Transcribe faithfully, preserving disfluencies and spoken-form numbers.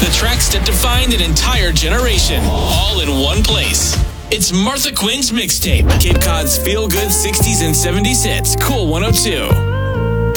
the tracks that defined an entire generation, all in one place. It's Martha Quinn's Mixtape, Cape Cod's feel-good sixties and seventies hits, Cool one oh two.